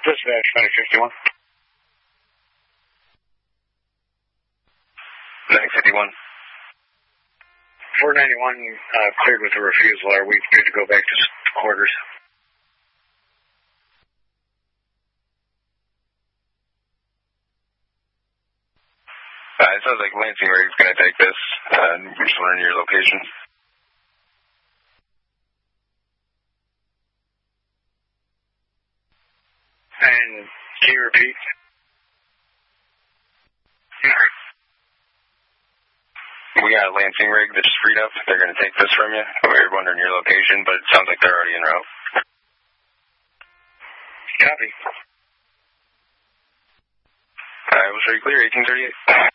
Dispatch 951. 951. 491 cleared with a refusal. Are we good to go back to quarters? It sounds like Lansing Rig's going to take this. I'm just wondering your location. And can you repeat? We got a Lansing rig that just freed up. They're going to take this from you. We were wondering your location, but it sounds like they're already en route. Copy. All right, we'll show you clear, 1838.